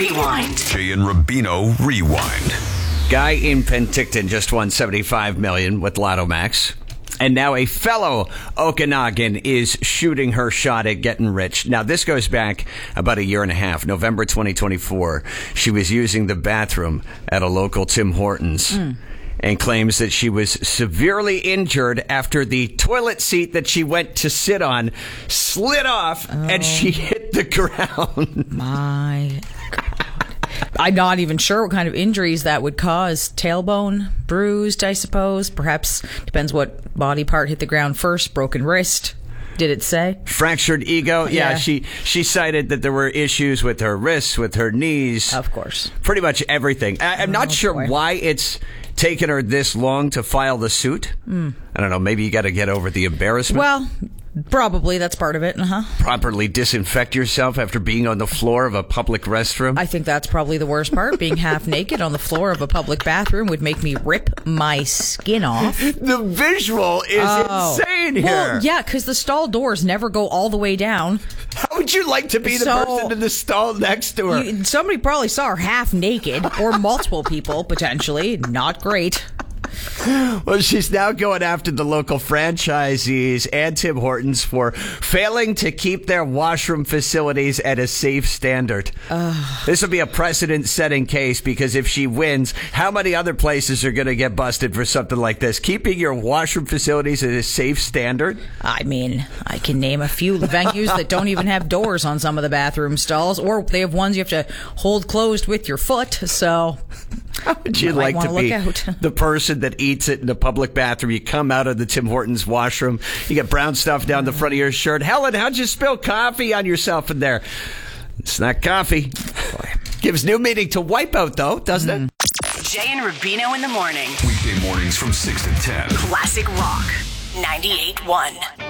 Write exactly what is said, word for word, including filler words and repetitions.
Rewind. Jay and Rubino Rewind. Guy in Penticton just won seventy-five million dollars with Lotto Max. And now a fellow Okanagan is shooting her shot at getting rich. Now, this goes back about a year and a half. November twenty twenty-four, she was using the bathroom at a local Tim Hortons mm. and claims that she was severely injured after the toilet seat that she went to sit on slid off oh. and she hit the ground. My God. I'm not even sure what kind of injuries that would cause. Tailbone, bruised, I suppose. Perhaps depends what body part hit the ground first. Broken wrist. Did it say? Fractured ego. Yeah, Yeah. she she cited that there were issues with her wrists, with her knees. Of course. Pretty much everything. I, I'm Oh, not sure boy. why it's taken her this long to file the suit. Mm. I don't know. Maybe you got to get over the embarrassment. Well, probably that's part of it. Uh-huh. Properly disinfect yourself after being on the floor of a public restroom. I think that's probably the worst part. Being half naked on the floor of a public bathroom would make me rip my skin off. The visual is Oh. insane here. Well, yeah, because the stall doors never go all the way down. How would you like to be the So- person in the stall next to her? You, somebody probably saw her half naked, or multiple people, potentially. Not great. Well, she's now going after the local franchisees and Tim Hortons for failing to keep their washroom facilities at a safe standard. Uh, this will be a precedent-setting case because if she wins, how many other places are going to get busted for something like this? Keeping your washroom facilities at a safe standard? I mean, I can name a few venues that don't even have doors on some of the bathroom stalls, or they have ones you have to hold closed with your foot, so... How would you You might like to wanna be look out. the person that eats it in the public bathroom? You come out of the Tim Hortons washroom, you get brown stuff down the front of your shirt. Helen, how'd you spill coffee on yourself in there? It's not coffee. Gives new meaning to wipeout, though, doesn't mm. it? Jay and Rubino in the morning. Weekday mornings from six to ten. Classic Rock ninety-eight point one.